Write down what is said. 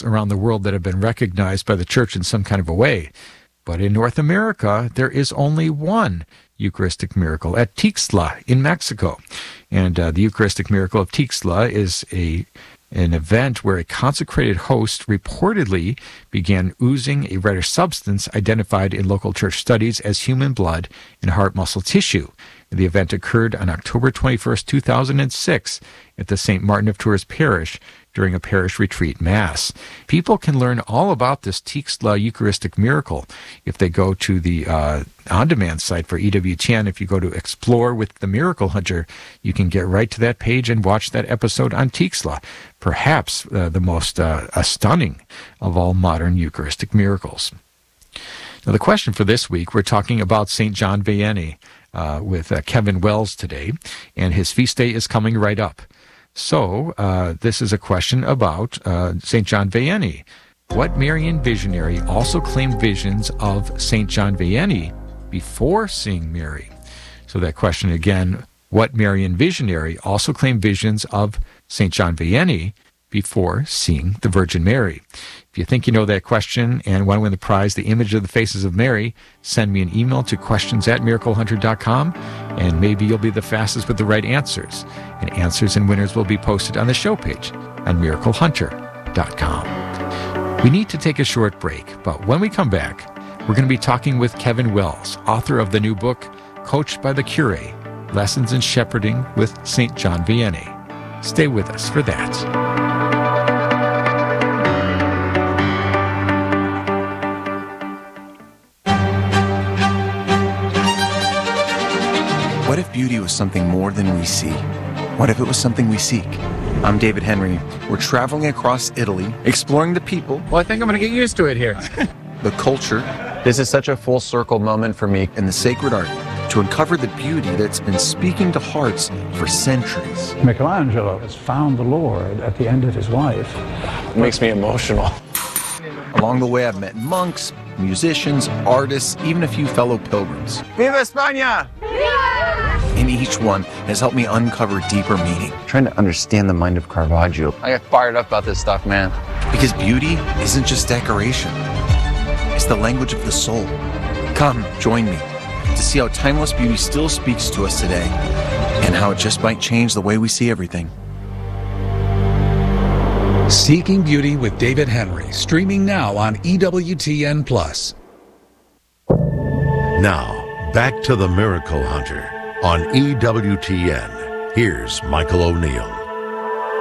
miracles around the world that have been recognized by the church in some kind of a way. But in North America, there is only one Eucharistic miracle at Tixla in Mexico. And the Eucharistic miracle of Tixla is an event where a consecrated host reportedly began oozing a reddish substance identified in local church studies as human blood and heart muscle tissue. The event occurred on October 21st, 2006 at the St. Martin of Tours parish during a parish retreat mass. People can learn all about this Tixla Eucharistic miracle if they go to the on-demand site for EWTN. If you go to Explore with the Miracle Hunter, you can get right to that page and watch that episode on Tixla, perhaps the most stunning of all modern Eucharistic miracles. Now, the question for this week, we're talking about St. John Vianney with Kevin Wells today, and his feast day is coming right up. So, this is a question about St. John Vianney. What Marian visionary also claimed visions of St. John Vianney before seeing Mary? So that question again, what Marian visionary also claimed visions of St. John Vianney before seeing the Virgin Mary? If you think you know that question and want to win the prize, the image of the faces of Mary, send me an email to questions@miraclehunter.com, and maybe you'll be the fastest with the right answers. And answers and winners will be posted on the show page on miraclehunter.com. We need to take a short break, but when we come back, we're going to be talking with Kevin Wells, author of the new book, Coached by the Cure, Lessons in Shepherding with St. John Vianney. Stay with us for that. What if beauty was something more than we see? What if it was something we seek? I'm David Henry. We're traveling across Italy, exploring the people. Well, I think I'm going to get used to it here. The culture. This is such a full circle moment for me. And the sacred art to uncover the beauty that's been speaking to hearts for centuries. Michelangelo has found the Lord at the end of his life. It makes me emotional. Along the way, I've met monks, musicians, artists, even a few fellow pilgrims. Viva España! And each one has helped me uncover deeper meaning. Trying to understand the mind of Caravaggio. I get fired up about this stuff, man. Because beauty isn't just decoration. It's the language of the soul. Come, join me to see how timeless beauty still speaks to us today and how it just might change the way we see everything. Seeking Beauty with David Henry, streaming now on EWTN+. Now, back to the Miracle Hunter on EWTN. Here's Michael O'Neill.